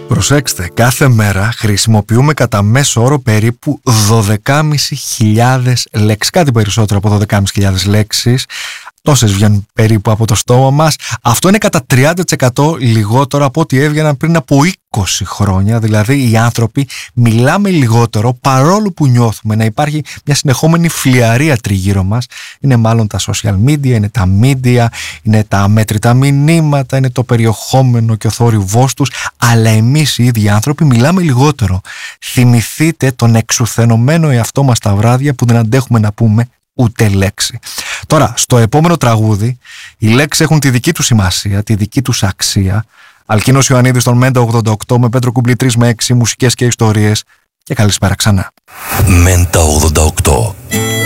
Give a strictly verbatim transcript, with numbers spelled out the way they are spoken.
Προσέξτε, κάθε μέρα χρησιμοποιούμε κατά μέσο όρο περίπου δώδεκα χιλιάδες λέξεις, κάτι περισσότερο από δώδεκα χιλιάδες λέξεις. Τόσες βγαίνουν περίπου από το στόμα μας. Αυτό είναι κατά τριάντα τοις εκατό λιγότερο από ό,τι έβγαιναν πριν από είκοσι χρόνια. Δηλαδή οι άνθρωποι μιλάμε λιγότερο, παρόλο που νιώθουμε να υπάρχει μια συνεχόμενη φλιαρία τριγύρω μας. Είναι μάλλον τα social media, είναι τα media, είναι τα αμέτρητα μηνύματα, είναι το περιεχόμενο και ο θόρυβός τους. Αλλά εμείς οι ίδιοι άνθρωποι μιλάμε λιγότερο. Θυμηθείτε τον εξουθενωμένο εαυτό μας τα βράδια που δεν αντέχουμε να πούμε ούτε λέξη. Τώρα, στο επόμενο τραγούδι, οι λέξεις έχουν τη δική τους σημασία, τη δική τους αξία. Αλκίνος Ιωαννίδης στον Μέντα ογδόντα οκτώ με Πέτρο Κουμπλή τρεις με έξι, μουσικές και ιστορίες. Και καλησπέρα ξανά. Μέντα ογδόντα οκτώ.